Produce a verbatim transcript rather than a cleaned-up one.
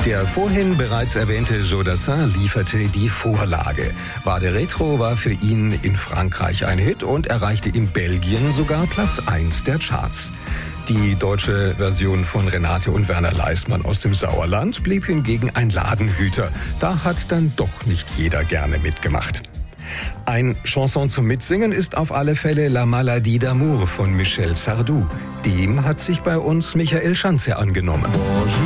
Der vorhin bereits erwähnte Jodassin lieferte die Vorlage. Bade Retro war für ihn in Frankreich ein Hit und erreichte in Belgien sogar Platz eins der Charts. Die deutsche Version von Renate und Werner Leismann aus dem Sauerland blieb hingegen ein Ladenhüter. Da hat dann doch nicht jeder gerne mitgemacht. Ein Chanson zum Mitsingen ist auf alle Fälle La Maladie d'amour von Michel Sardou. Dem hat sich bei uns Michael Schanze angenommen.